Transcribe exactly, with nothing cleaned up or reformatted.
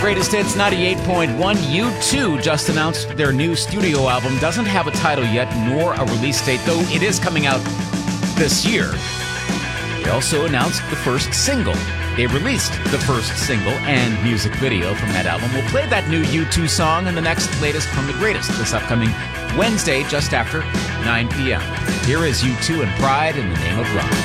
Greatest Hits ninety-eight point one. U two just announced their new studio album. Doesn't have a title yet, nor a release date, though it is coming out this year. They also announced the first single. They released the first single and music video from that album. We'll play that new U two song in the next latest from the greatest this upcoming Wednesday, just after nine p.m. Here is U two and Pride in the Name of Rock.